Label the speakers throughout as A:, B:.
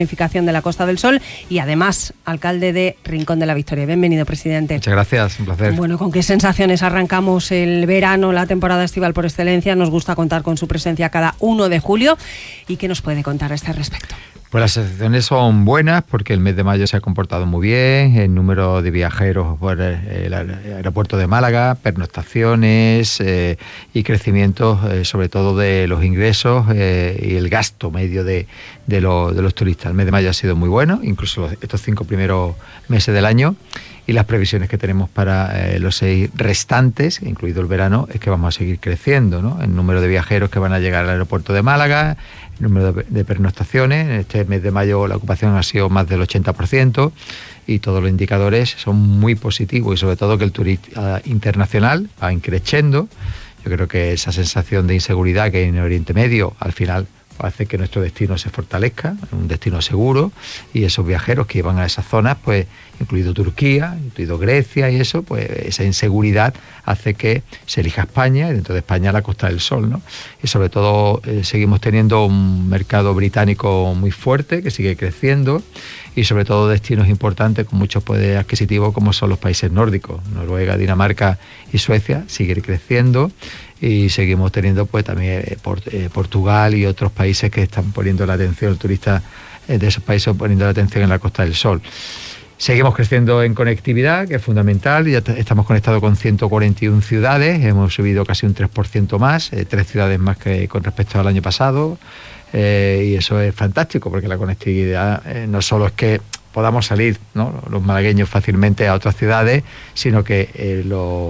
A: Planificación de la Costa del Sol y además alcalde de Rincón de la Victoria. Bienvenido, presidente.
B: Muchas gracias, un placer.
A: Bueno, ¿con qué sensaciones arrancamos el verano, la temporada estival por excelencia? Nos gusta contar con su presencia cada 1 de julio. ¿Y qué nos puede contar a este respecto?
B: Pues las sensaciones son buenas porque el mes de mayo se ha comportado muy bien, el número de viajeros por el aeropuerto de Málaga, pernoctaciones y crecimiento sobre todo de los ingresos y el gasto medio de los turistas. El mes de mayo ha sido muy bueno, incluso estos 5 primeros meses del año, y las previsiones que tenemos para los 6 restantes, incluido el verano, es que vamos a seguir creciendo, ¿no? El número de viajeros que van a llegar al aeropuerto de Málaga, el número de pernoctaciones. En este mes de mayo la ocupación ha sido más del 80% y todos los indicadores son muy positivos, y sobre todo que el turista internacional va increciendo. Yo creo que esa sensación de inseguridad que hay en el Oriente Medio al final hace que nuestro destino se fortalezca, un destino seguro, y esos viajeros que van a esas zonas, pues incluido Turquía, incluido Grecia y eso, pues esa inseguridad hace que se elija España, y dentro de España la Costa del Sol, ¿no? Y sobre todo seguimos teniendo un mercado británico muy fuerte que sigue creciendo, y sobre todo destinos importantes con mucho poder adquisitivo como son los países nórdicos, Noruega, Dinamarca y Suecia, siguen creciendo. Y seguimos teniendo pues también Portugal y otros países que están poniendo la atención, el turista de esos países poniendo la atención en la Costa del Sol. Seguimos creciendo en conectividad, que es fundamental. Ya estamos conectados con 141 ciudades, hemos subido casi un 3% más, 3 ciudades más que con respecto al año pasado, y eso es fantástico porque la conectividad no solo es que podamos salir, ¿no?, los malagueños fácilmente a otras ciudades, sino que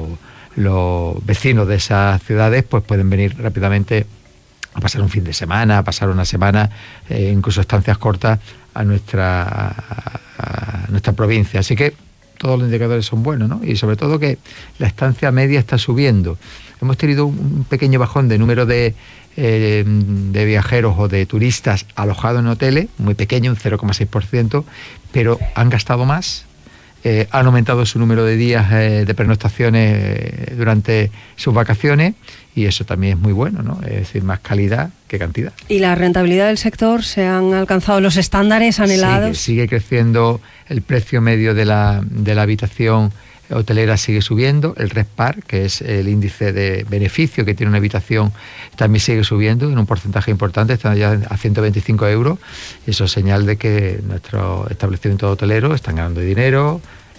B: los vecinos de esas ciudades pues pueden venir rápidamente a pasar un fin de semana, a pasar una semana, incluso estancias cortas a nuestra provincia. Así que todos los indicadores son buenos, ¿no? Y sobre todo que la estancia media está subiendo. Hemos tenido un pequeño bajón de número de viajeros o de turistas alojados en hoteles, muy pequeño, un 0,6%, pero han gastado más. Han aumentado su número de días de pernoctaciones durante sus vacaciones, y eso también es muy bueno, ¿no? Es decir, más calidad que cantidad.
A: ¿Y la rentabilidad del sector? ¿Se han alcanzado los estándares anhelados?
B: Sigue creciendo el precio medio de la habitación hotelera, sigue subiendo. El RevPAR, que es el índice de beneficio que tiene una habitación, también sigue subiendo en un porcentaje importante, está ya a 125 euros. Y eso es señal de que nuestros establecimientos hoteleros están ganando dinero,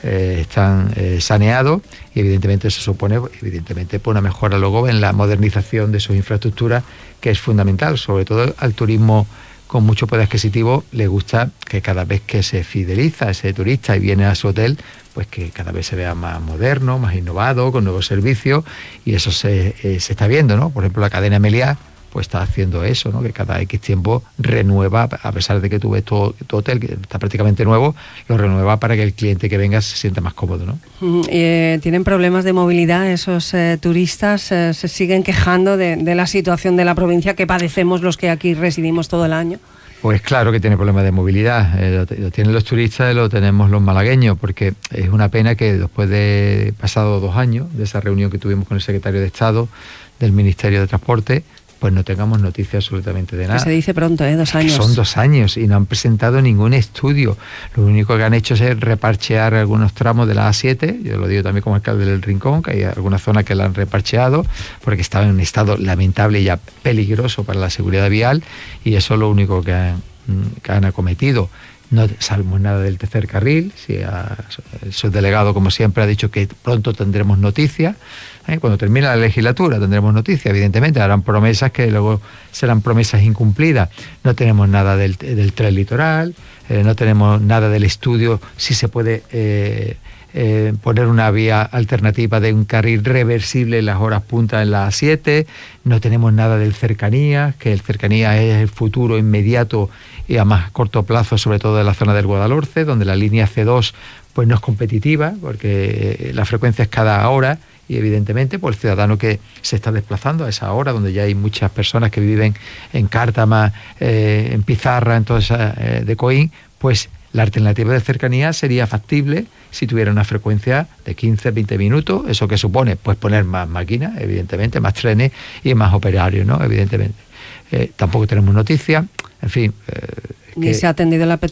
B: están saneados, y evidentemente eso supone una mejora luego en la modernización de sus infraestructuras, que es fundamental, sobre todo al turismo con mucho poder adquisitivo. Le gusta que cada vez que se fideliza a ese turista y viene a su hotel, pues que cada vez se vea más moderno, más innovado, con nuevos servicios, y eso se está viendo, ¿no? Por ejemplo, la cadena Meliá pues está haciendo eso, ¿no? Que cada X tiempo renueva, a pesar de que tú ves tu hotel, que está prácticamente nuevo, lo renueva para que el cliente que venga se sienta más cómodo, ¿no?
A: ¿Tienen problemas de movilidad esos turistas? ¿Se siguen quejando de la situación de la provincia que padecemos los que aquí residimos todo el año?
B: Pues claro que tiene problemas de movilidad, lo tienen los turistas y lo tenemos los malagueños, porque es una pena que después de pasados 2 años de esa reunión que tuvimos con el secretario de Estado del Ministerio de Transporte, pues no tengamos noticias absolutamente de nada.
A: Que se dice pronto, 2 años.
B: Son 2 años y no han presentado ningún estudio. Lo único que han hecho es reparchear algunos tramos de la A7, yo lo digo también como alcalde del Rincón, que hay algunas zonas que la han reparcheado porque estaban en un estado lamentable y ya peligroso para la seguridad vial, y eso es lo único que han acometido. No sabemos nada del tercer carril. El subdelegado, como siempre, ha dicho que pronto tendremos noticias. Cuando termine la legislatura tendremos noticias, evidentemente. Harán promesas que luego serán promesas incumplidas. No tenemos nada del tren litoral, no tenemos nada del estudio si se puede poner una vía alternativa de un carril reversible en las horas punta en la A7. No tenemos nada del cercanías, que el cercanías es el futuro inmediato y a más corto plazo, sobre todo en la zona del Guadalhorce, donde la línea C2 pues no es competitiva, porque la frecuencia es cada hora, y evidentemente pues el ciudadano que se está desplazando a esa hora, donde ya hay muchas personas que viven en Cártama, en Pizarra, en toda esa de Coín, pues la alternativa de cercanía sería factible si tuviera una frecuencia de 15-20 minutos. ¿Eso qué supone? Pues poner más máquinas, evidentemente, más trenes y más operarios, ¿no? Evidentemente. Tampoco tenemos noticias. En fin,
A: Ni se ha atendido la